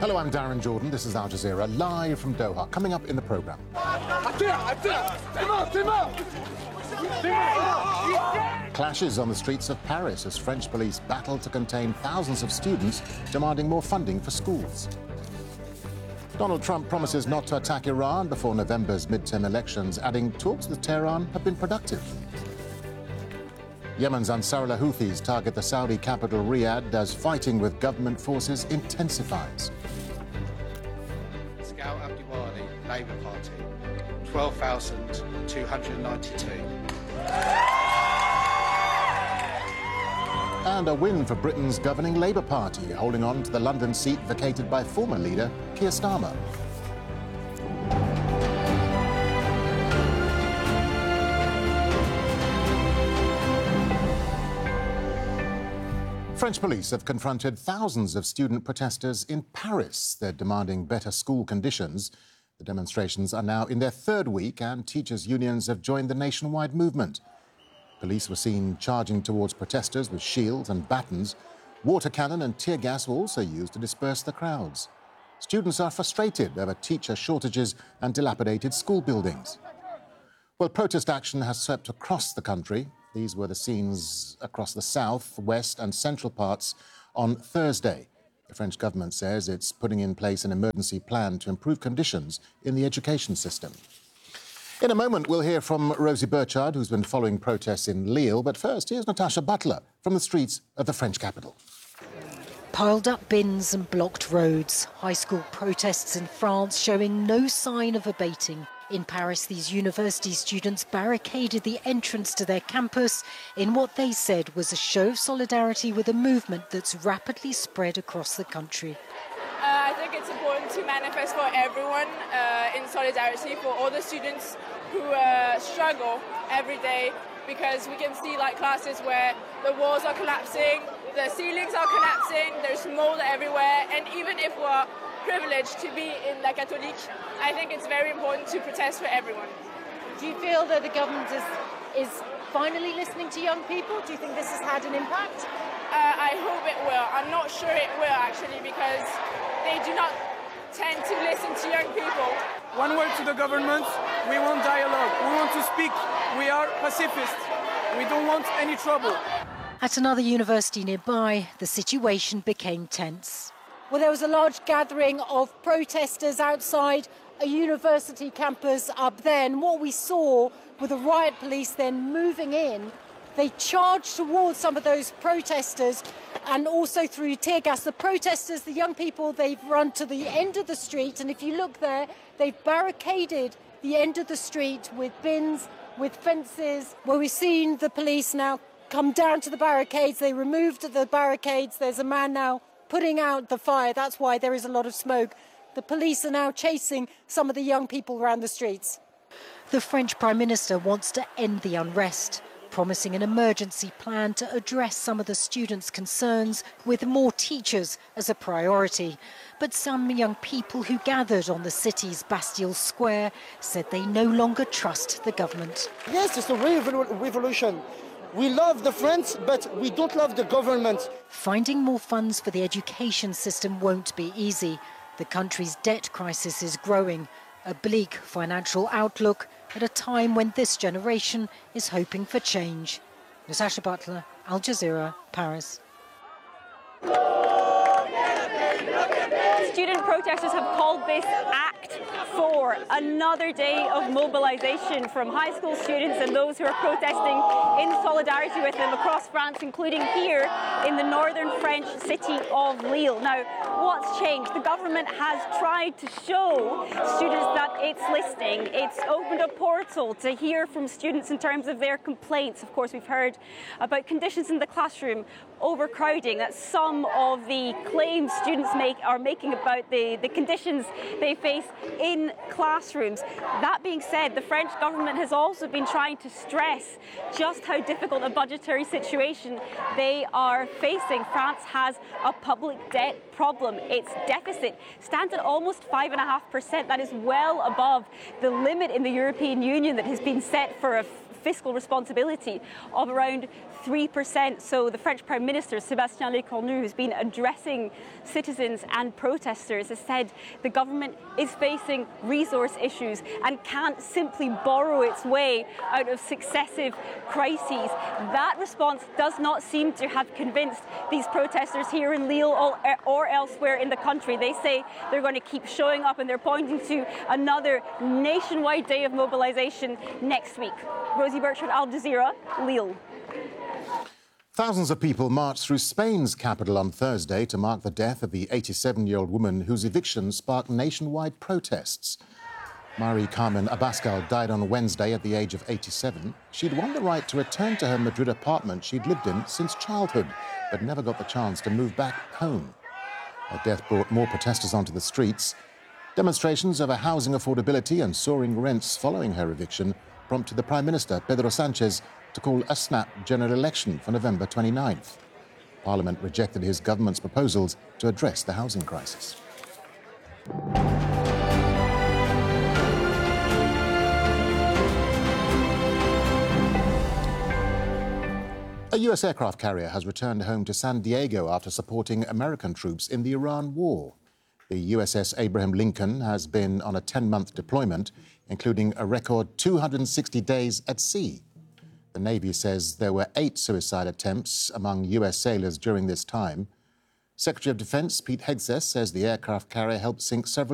Hello, I'm Darren Jordan. This is Al Jazeera, live from Doha. Coming up in the programme. Clashes on the streets of Paris as French police battle to contain thousands of students demanding more funding for schools. Donald Trump promises not to attack Iran before November's midterm elections, adding talks with Tehran have been productive. Yemen's Ansarullah Houthis target the Saudi capital Riyadh as fighting with government forces intensifies. Scout Abdiwali, Labour Party, 12,292. And a win for Britain's governing Labour Party, holding on to the London seat vacated by former leader Keir Starmer. French police have confronted thousands of student protesters in Paris. They're demanding better school conditions. The demonstrations are now in their third week, and teachers' unions have joined the nationwide movement. Police were seen charging towards protesters with shields and batons. Water cannon and tear gas were also used to disperse the crowds. Students are frustrated over teacher shortages and dilapidated school buildings. Well, protest action has swept across the country. These were the scenes across the south, west and central parts on Thursday. The French government says it's putting in place an emergency plan to improve conditions in the education system. In a moment, we'll hear from Rosie Burchard, who's been following protests in Lille. But first, here's Natasha Butler from the streets of the French capital. Piled up bins and blocked roads. High school protests in France showing no sign of abating. In Paris, these university students barricaded the entrance to their campus in what they said was a show of solidarity with a movement that's rapidly spread across the country. I think it's important to manifest for everyone in solidarity for all the students who struggle every day, because we can see like classes where the walls are collapsing, the ceilings are collapsing, there's mold everywhere, and even if we're privileged to be in La Catholique, I think it's very important to protest for everyone. Do you feel that the government is finally listening to young people? Do you think this has had an impact? I hope it will. I'm not sure it will actually, because they do not tend to listen to young people. One word to the government: we want dialogue, we want to speak, we are pacifists, we don't want any trouble. At another university nearby, the situation became tense. Well, there was a large gathering of protesters outside a university campus up there, and what we saw with the riot police then moving in, they charged towards some of those protesters and also through tear gas. The protesters, the young people, they've run to the end of the street, and if you look there, they've barricaded the end of the street with bins, with fences. Well, we've seen the police now come down to the barricades. They removed the barricades. There's a man now putting out the fire. That's why there is a lot of smoke. The police are now chasing some of the young people around the streets. The French Prime Minister wants to end the unrest, promising an emergency plan to address some of the students' concerns with more teachers as a priority. But some young people who gathered on the city's Bastille Square said they no longer trust the government. Yes, it's a revolution. We love the French, but we don't love the government. Finding more funds for the education system won't be easy. The country's debt crisis is growing, a bleak financial outlook at a time when this generation is hoping for change. Natasha Butler, Al Jazeera, Paris. Student protesters have called this Act 4 another day of mobilisation from high school students and those who are protesting in solidarity with them across France, including here in the northern French city of Lille. Now, what's changed? The government has tried to show students that it's listening. It's opened a portal to hear from students in terms of their complaints. Of course, we've heard about conditions in the classroom, overcrowding. That's some of the claims students are making about the conditions they face in classrooms. That being said, the French government has also been trying to stress just how difficult a budgetary situation they are facing. France has a public debt problem. Its deficit stands at almost 5.5%. That is well above the limit in the European Union that has been set for fiscal responsibility of around 3%. So the French Prime Minister, Sébastien Lecornu, who's been addressing citizens and protesters, has said the government is facing resource issues and can't simply borrow its way out of successive crises. That response does not seem to have convinced these protesters here in Lille or elsewhere in the country. They say they're going to keep showing up, and they're pointing to another nationwide day of mobilization next week. Rosie Bertrand, Al Jazeera, Lille. Thousands of people marched through Spain's capital on Thursday to mark the death of the 87-year-old woman whose eviction sparked nationwide protests. Mari Carmen Abascal died on Wednesday at the age of 87. She'd won the right to return to her Madrid apartment she'd lived in since childhood, but never got the chance to move back home. Her death brought more protesters onto the streets. Demonstrations over housing affordability and soaring rents following her eviction prompted the Prime Minister, Pedro Sánchez, to call a snap general election for November 29th. Parliament rejected his government's proposals to address the housing crisis. A US aircraft carrier has returned home to San Diego after supporting American troops in the Iran war. The USS Abraham Lincoln has been on a 10-month deployment, including a record 260 days at sea. The Navy says there were 8 suicide attempts among US sailors during this time. Secretary of Defense Pete Hegseth says the aircraft carrier helped sink several